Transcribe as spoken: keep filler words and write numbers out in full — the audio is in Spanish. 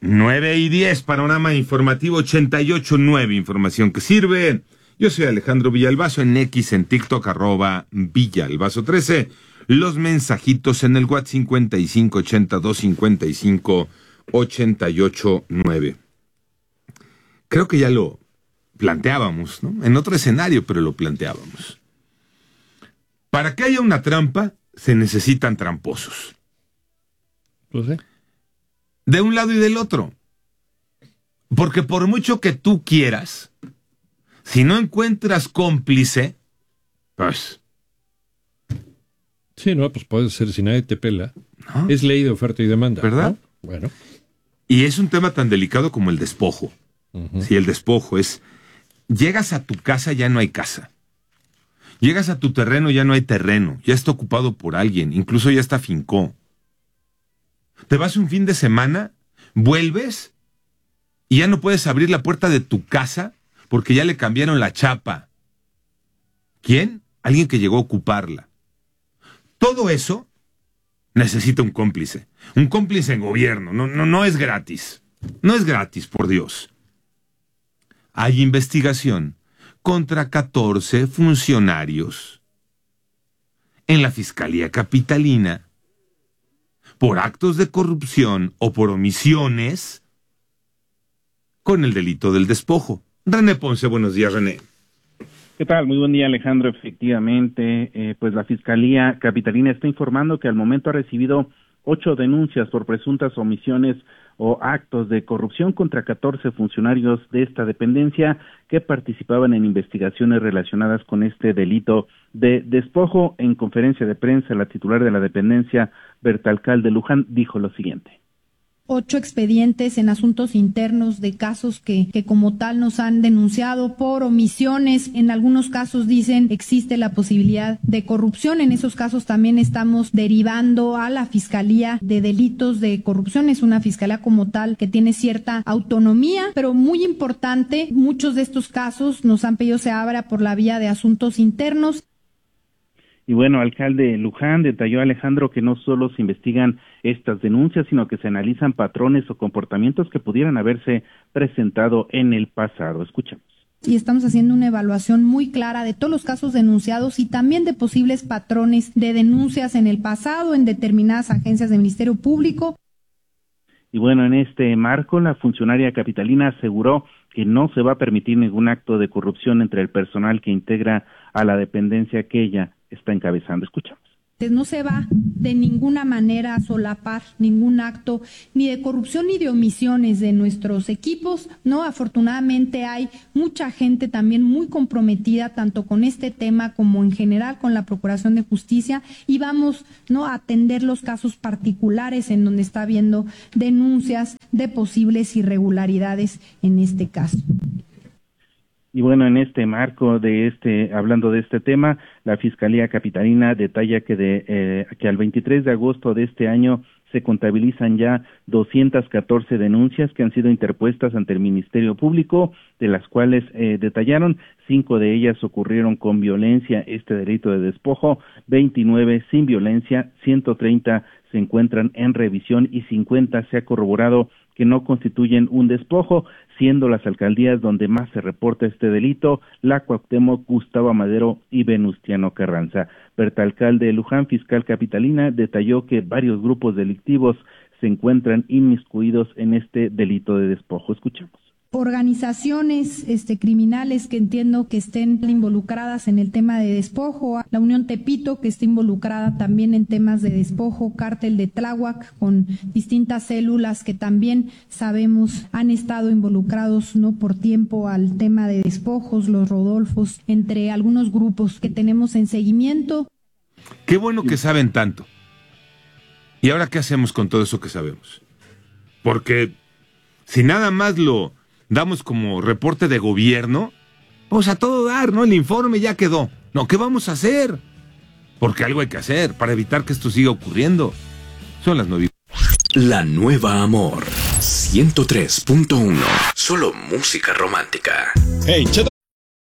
nueve y diez, panorama informativo ochenta y ocho punto nueve, información que sirve. Yo soy Alejandro Villalbazo, en X, en TikTok, arroba Villalbazo trece. Los mensajitos en el WhatsApp cincuenta y cinco ochenta y dos cincuenta y cinco ochenta y ocho nueve. Creo que ya lo planteábamos, ¿no? En otro escenario, pero lo planteábamos. Para que haya una trampa, se necesitan tramposos. Lo sé. De un lado y del otro. Porque por mucho que tú quieras, si no encuentras cómplice, pues... Sí, no, pues puede ser si nadie te pela. ¿No? Es ley de oferta y demanda. ¿Verdad? ¿No? Bueno. Y es un tema tan delicado como el despojo. Uh-huh. Si el despojo es... Llegas a tu casa, ya no hay casa. Llegas a tu terreno, ya no hay terreno. Ya está ocupado por alguien. Incluso ya está fincó. Te vas un fin de semana, vuelves y ya no puedes abrir la puerta de tu casa porque ya le cambiaron la chapa. ¿Quién? Alguien que llegó a ocuparla. Todo eso necesita un cómplice. Un cómplice en gobierno. No, no, no es gratis. No es gratis, por Dios. Hay investigación contra catorce funcionarios en la Fiscalía Capitalina por actos de corrupción o por omisiones con el delito del despojo. René Ponce, buenos días, René. ¿Qué tal? Muy buen día, Alejandro. Efectivamente, eh, pues la Fiscalía Capitalina está informando que al momento ha recibido ocho denuncias por presuntas omisiones o actos de corrupción contra catorce funcionarios de esta dependencia que participaban en investigaciones relacionadas con este delito de despojo. En conferencia de prensa, la titular de la dependencia, Berta Alcalde Luján, dijo lo siguiente. Ocho expedientes en asuntos internos de casos que, que como tal nos han denunciado por omisiones. En algunos casos dicen existe la posibilidad de corrupción. En esos casos también estamos derivando a la Fiscalía de Delitos de Corrupción. Es una fiscalía como tal que tiene cierta autonomía, pero muy importante, muchos de estos casos nos han pedido se abra por la vía de asuntos internos. Y bueno, alcalde Luján detalló, Alejandro, que no solo se investigan estas denuncias, sino que se analizan patrones o comportamientos que pudieran haberse presentado en el pasado. Escuchamos. Y estamos haciendo una evaluación muy clara de todos los casos denunciados y también de posibles patrones de denuncias en el pasado en determinadas agencias del Ministerio Público. Y bueno, en este marco, la funcionaria capitalina aseguró que no se va a permitir ningún acto de corrupción entre el personal que integra a la dependencia que ella está encabezando. Escuchamos. No se va de ninguna manera a solapar ningún acto ni de corrupción ni de omisiones de nuestros equipos, ¿no? Afortunadamente hay mucha gente también muy comprometida tanto con este tema como en general con la Procuración de Justicia y vamos, ¿no?, a atender los casos particulares en donde está habiendo denuncias de posibles irregularidades en este caso. Y bueno, en este marco de este, hablando de este tema, la Fiscalía Capitalina detalla que de eh, que al veintitrés de agosto de este año se contabilizan ya doscientas catorce denuncias que han sido interpuestas ante el Ministerio Público, de las cuales eh, detallaron cinco de ellas ocurrieron con violencia, este delito de despojo, veintinueve sin violencia, ciento treinta se encuentran en revisión y cincuenta se ha corroborado que no constituyen un despojo, siendo las alcaldías donde más se reporta este delito, la Cuauhtémoc, Gustavo Madero y Venustiano Carranza. Berta Alcalde Luján, fiscal capitalina, detalló que varios grupos delictivos se encuentran inmiscuidos en este delito de despojo. Escuchemos. Organizaciones este, criminales que entiendo que estén involucradas en el tema de despojo, la Unión Tepito que está involucrada también en temas de despojo, Cártel de Tláhuac con distintas células que también sabemos han estado involucrados no por tiempo al tema de despojos, los Rodolfos, entre algunos grupos que tenemos en seguimiento. Qué bueno que saben tanto. ¿Y ahora qué hacemos con todo eso que sabemos? Porque si nada más lo damos como reporte de gobierno, pues a todo dar, ¿no? El informe ya quedó. No, ¿qué vamos a hacer? Porque algo hay que hacer para evitar que esto siga ocurriendo. Son las nueve. La Nueva Amor ciento tres punto uno. Solo música romántica. Hey, check